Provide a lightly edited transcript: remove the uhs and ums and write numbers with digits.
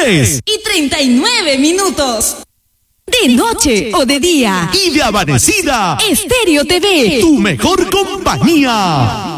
3:39. De noche o de día. Y de amanecida. Estéreo TV. Tu mejor compañía.